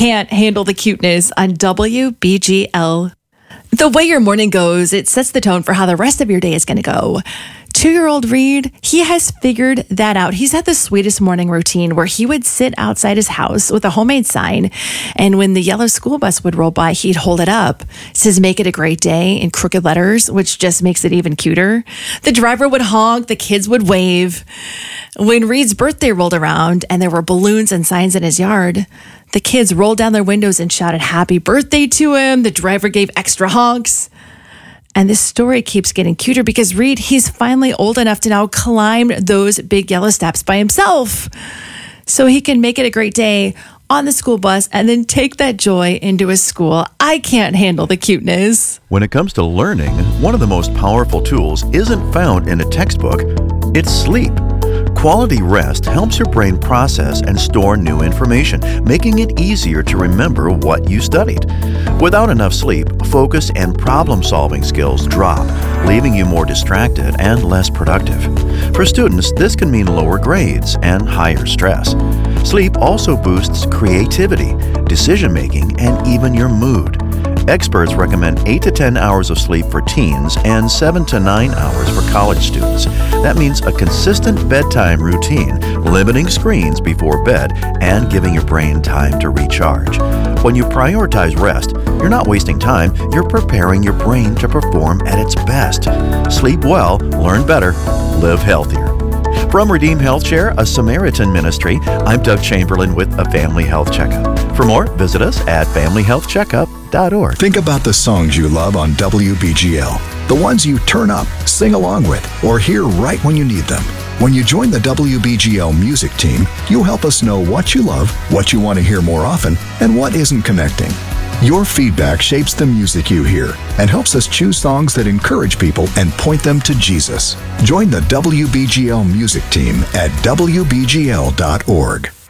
Can't Handle the Cuteness on WBGL. The way your morning goes, it sets the tone for how the rest of your day is going to go. 2-year-old Reed, he has figured that out. He's had the sweetest morning routine where he would sit outside his house with a homemade sign, and when the yellow school bus would roll by, he'd hold it up. It says, "Make it a great day," in crooked letters, which just makes it even cuter. The driver would honk, the kids would wave. When Reed's birthday rolled around and there were balloons and signs in his yard, the kids rolled down their windows and shouted happy birthday to him. The driver gave extra honks. And this story keeps getting cuter because Reed, he's finally old enough to now climb those big yellow steps by himself. So he can make it a great day on the school bus and then take that joy into his school. I can't handle the cuteness. When it comes to learning, one of the most powerful tools isn't found in a textbook, it's sleep. Quality rest helps your brain process and store new information, making it easier to remember what you studied. Without enough sleep, focus and problem-solving skills drop, leaving you more distracted and less productive. For students, this can mean lower grades and higher stress. Sleep also boosts creativity, decision-making, and even your mood. Experts recommend 8 to 10 hours of sleep for teens and 7 to 9 hours for college students. That means a consistent bedtime routine, limiting screens before bed, and giving your brain time to recharge. When you prioritize rest, you're not wasting time, you're preparing your brain to perform at its best. Sleep well, learn better, live healthier. From Redeem Health Share, a Samaritan ministry, I'm Doug Chamberlain with a Family Health Checkup. For more, visit us at familyhealthcheckup.org. Think about the songs you love on WBGL, the ones you turn up, sing along with, or hear right when you need them. When you join the WBGL music team, you'll help us know what you love, what you want to hear more often, and what isn't connecting. Your feedback shapes the music you hear and helps us choose songs that encourage people and point them to Jesus. Join the WBGL music team at WBGL.org.